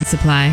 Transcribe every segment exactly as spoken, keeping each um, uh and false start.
Supply.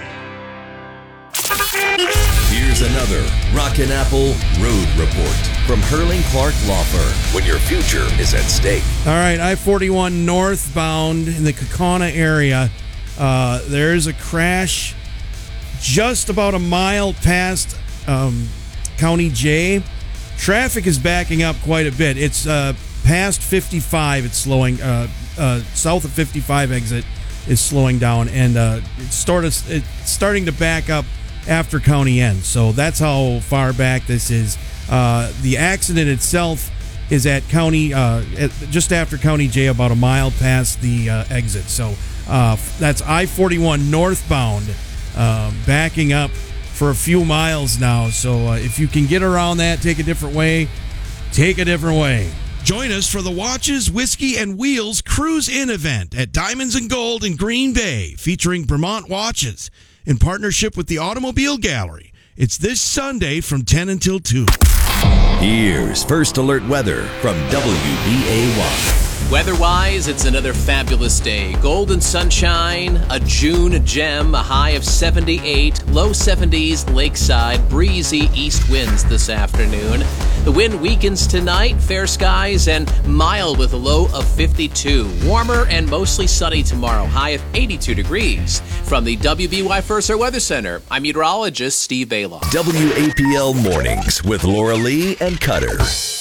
Here's another Rockin' Apple Road Report from Hurling Clark Law Firm, when your future is at stake. All right, I forty-one northbound in the Kaukauna area. Uh, there's a crash just about a mile past um, County J. Traffic is backing up quite a bit. It's uh, past fifty-five. It's slowing. Uh, uh, south of fifty-five exit is slowing down, and uh, it's, sort of, it's starting to back up after County End. So that's how far back this is. Uh, the accident itself is at County, uh, at, just after County J, about a mile past the uh, exit. So uh, that's I forty-one northbound, uh, backing up for a few miles now. So uh, if you can get around that, take a different way, take a different way. Join us for the Watches, Whiskey, and Wheels Cruise In event at Diamonds and Gold in Green Bay, featuring Vermont Watches in partnership with the Automobile Gallery. It's this Sunday from ten until two. Here's First Alert Weather from W B A one. Weather-wise, it's another fabulous day. Golden sunshine, a June gem, a high of seventy-eight, low seventies, lakeside, breezy east winds this afternoon. The wind weakens tonight, fair skies, and mild with a low of fifty-two. Warmer and mostly sunny tomorrow, high of eighty-two degrees. From the W B Y First Alert Weather Center, I'm meteorologist Steve Bailoff. W A P L Mornings with Laura Lee and Cutter.